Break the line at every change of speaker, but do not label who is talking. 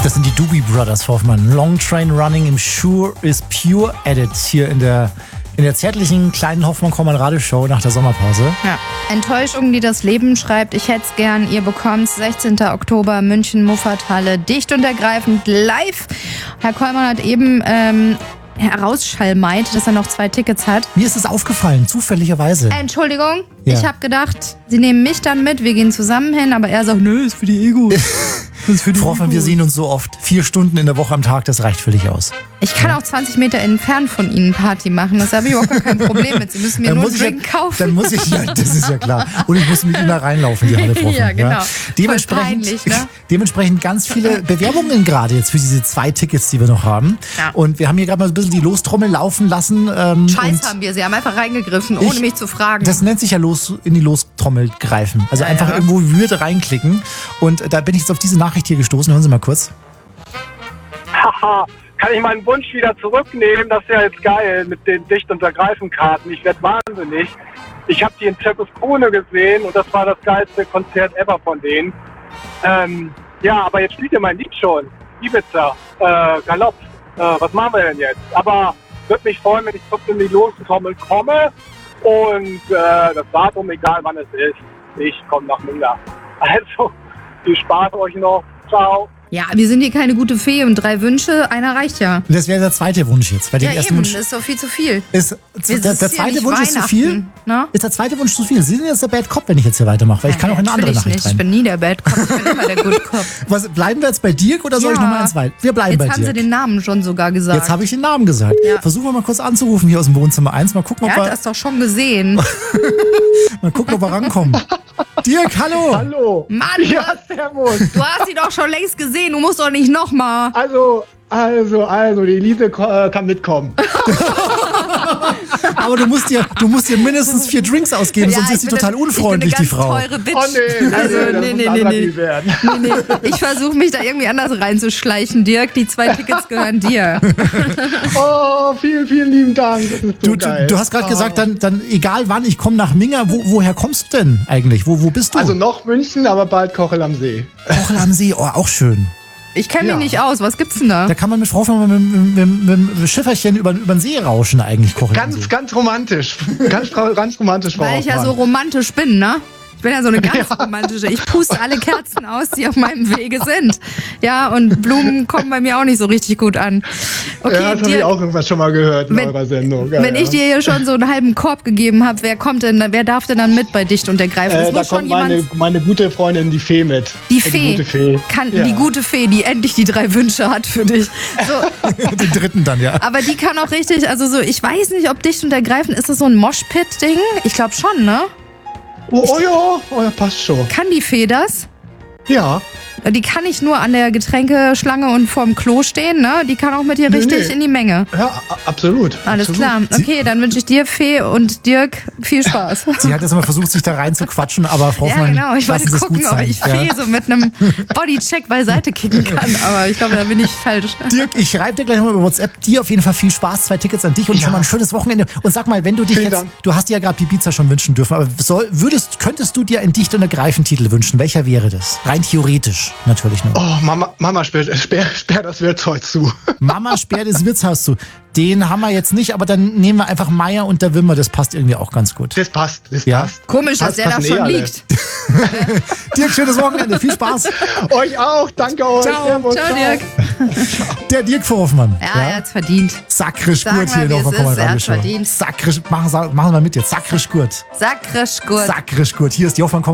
Das sind die Doobie Brothers, Hoffmann. Long Train Running im Sure is Pure Edit hier in der zärtlichen kleinen Hoffmann-Radioshow nach der Sommerpause.
Ja. Enttäuschung, die das Leben schreibt. Ich hätte es gern. Ihr bekommt's 16. Oktober, München, Muffathalle. Dicht und ergreifend live. Herr Kollmann hat eben herausschalmeit, dass er noch 2 Tickets hat.
Mir ist es aufgefallen, zufälligerweise.
Entschuldigung,
Ja.
ich habe gedacht, Sie nehmen mich dann mit, wir gehen zusammen hin, aber er sagt, nö, ist für die Ego.
Frau Hoffmann, wir sehen uns so oft. 4 Stunden in der Woche am Tag, das reicht völlig aus.
Ich kann auch 20 Meter entfernt von Ihnen Party machen, das habe ich überhaupt gar kein Problem mit. Sie müssen mir nur einen Drink kaufen.
Dann muss ich, ja, das ist ja klar. Und ich muss mit Ihnen da reinlaufen, die Halle, Frau Hoffmann.
Ja, genau.
Dementsprechend,
Voll peinlich, ne?
dementsprechend ganz viele Bewerbungen gerade jetzt für diese 2 Tickets, die wir noch haben.
Ja.
Und wir haben hier gerade mal so ein bisschen die Lostrommel laufen lassen.
Scheiß haben wir, Sie haben einfach reingegriffen, ohne mich zu fragen.
Das nennt sich ja in die Lostrommel greifen. Also einfach irgendwo Würde reinklicken. Und da bin ich jetzt auf diese Nachricht hier gestoßen. Hören Sie mal kurz.
Haha, kann ich meinen Wunsch wieder zurücknehmen? Das ist ja jetzt geil mit den Dicht- und Ergreifen-Karten. Ich werde wahnsinnig. Ich habe die in Zirkus Krone gesehen und das war das geilste Konzert ever von denen. Ja, aber jetzt spielt ihr mein Lied schon. Ibiza, Galopp. Was machen wir denn jetzt? Aber würde mich freuen, wenn ich trotzdem in die Lostrommel komme. Und das Datum, egal wann es ist, ich komme nach Müller. Also, viel Spaß euch noch. Ciao.
Ja, wir sind hier keine gute Fee und 3 Wünsche, einer reicht ja.
Das wäre der zweite Wunsch jetzt. Weil der
Ja
erste
eben,
Wunsch
das ist doch viel zu viel.
ist der zweite Wunsch ist zu viel.
Ne?
Ist der zweite Wunsch zu viel? Sie sind jetzt der Bad Cop, wenn ich jetzt hier weitermache, weil ich kann auch in eine andere
Natürlich
Nachricht
nicht. Ich
rein.
bin nie der Bad Cop, ich bin immer der Good Cop.
Was, bleiben wir jetzt bei Dirk oder soll ich
Ja.
nochmal eins weiter? Wir bleiben
Jetzt
bei
haben Sie
Dirk.
den Namen schon sogar gesagt.
Jetzt habe ich den Namen gesagt.
Ja.
Versuchen wir mal kurz anzurufen hier aus dem Wohnzimmer 1. Mal gucken,
Er
ob
hat
wir,
das doch schon gesehen.
ob wir rankommen. Dirk, hallo!
Hallo.
Mann,
Ja, servus.
du hast sie doch schon längst gesehen, du musst doch nicht nochmal.
Also, die Elise kann mitkommen.
Aber du musst dir mindestens 4 Drinks ausgeben, sonst ist sie total unfreundlich, die Frau.
Ich bin eine ganz teure
Oh
Bitch.
nee,
Also,
das
nee,
muss attraktiv werden.
nee. Ich versuche mich da irgendwie anders reinzuschleichen, Dirk. Die 2 Tickets gehören dir.
Oh, vielen, vielen lieben Dank. Das ist so geil.
Du hast gerade gesagt, dann egal wann, ich komme nach Minga. Woher kommst du denn eigentlich? Wo bist du?
Also noch München, aber bald Kochel am See.
Kochel am See, oh, auch schön.
Ich kenne
Ja.
mich nicht aus. Was gibt's denn da?
Da kann man mit Frau Hoffmann mit dem Schifferchen über den See rauschen eigentlich, Kochel am See.
Ganz romantisch. Ganz romantisch, Frau
Weil ich ja so
Hoffmann.
romantisch bin, ne? Ich bin ja so eine ganz romantische. Ich puste alle Kerzen aus, die auf meinem Wege sind. Ja, und Blumen kommen bei mir auch nicht so richtig gut an. Okay,
Ja, das habe ich auch irgendwas schon mal gehört in
wenn-
eurer Sendung. Ja,
wenn ich dir hier schon so einen halben Korb gegeben habe, wer darf denn dann mit bei Dicht und Ergreifend? Es
da
muss schon
kommt
jemand.
meine gute Freundin, die Fee, mit.
Die Fee.
gute Fee. Ja.
Die gute Fee, die endlich die 3 Wünsche hat für dich. So,
Den dritten dann, ja.
aber die kann auch richtig, also so, ich weiß nicht, ob Dicht und Ergreifend, ist das so ein Moshpit-Ding? Ich glaube schon, ne?
Oh ja, passt schon.
Kann die Fee das?
Ja.
Die kann nicht nur an der Getränkeschlange und vorm Klo stehen, ne? Die kann auch mit dir
Nee,
richtig
nee.
in die Menge.
Ja, absolut.
Alles
absolut.
klar. Okay, dann wünsche ich dir, Fee und Dirk, viel Spaß.
Sie hat jetzt immer versucht, sich da rein zu quatschen, aber Frau
Ja,
Hoffmann,
genau. Ich wollte
lassen Sie es
gucken,
gut
ob
sein.
ich Fee so mit einem Bodycheck beiseite kicken kann. Aber ich glaube, da bin ich falsch.
Dirk, ich schreibe dir gleich nochmal über WhatsApp. Dir auf jeden Fall viel Spaß, 2 Tickets an dich und schon mal ein schönes Wochenende. Und sag mal, wenn du dich
Vielen
jetzt,
Dank.
du hast dir ja gerade Ibiza schon wünschen dürfen, aber könntest du dir einen Dicht- und Ergreifend-Titel wünschen? Welcher wäre das? Rein theoretisch natürlich nur.
Oh, Mama, sperr das Wirtshaus zu.
Mama sperrt das Wirtshaus zu. Den haben wir jetzt nicht, aber dann nehmen wir einfach Meier und der Wimmer. Das passt irgendwie auch ganz gut.
Das passt.
Ja?
Passt.
Komisch, dass der da
Passen
schon
alle.
liegt.
Dirk, schönes Wochenende. Viel Spaß.
Euch auch. Danke euch.
Ciao.
Servus,
Ciao, Dirk.
Der Dirk Hoffmann.
Ja, er hat's verdient.
Sakrisch
Sag
gut
mal,
hier
wie
noch
es ist,
mal
er hat's verdient.
Sakrisch, machen wir mit jetzt. Sakrisch gut.
Sakrisch gut.
Sakrisch gut. Hier ist die Hoffmann